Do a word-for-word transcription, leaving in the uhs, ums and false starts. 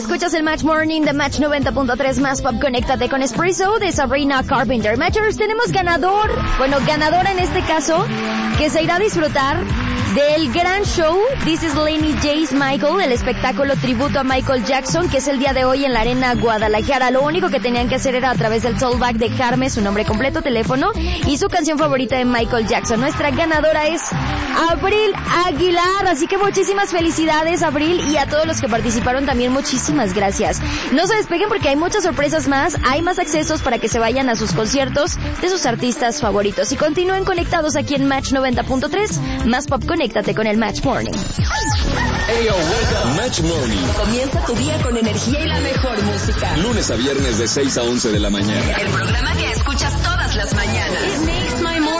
Escuchas el Match Morning de Match noventa punto tres más Pop. Conéctate con Espresso de Sabrina Carpenter. Matchers, tenemos ganador, bueno, ganadora en este caso, que se irá a disfrutar del gran show This is Lenny Jace Michael, el espectáculo tributo a Michael Jackson, que es el día de hoy en la Arena Guadalajara. Lo único que tenían que hacer era a través del Tollback dejarme su nombre completo, teléfono y su canción favorita de Michael Jackson. Nuestra ganadora es Abril Aguilar, así que muchísimas felicidades, Abril, y a todos los que participaron también muchísimas gracias. No se despeguen porque hay muchas sorpresas más, hay más accesos para que se vayan a sus conciertos de sus artistas favoritos. Y continúen conectados aquí en Match noventa punto tres más Pop. Conéctate con el Match Morning. Ayo, Match Morning. Comienza tu día con energía y la mejor música. Lunes a viernes de seis a once de la mañana. El programa que escuchas todas las mañanas.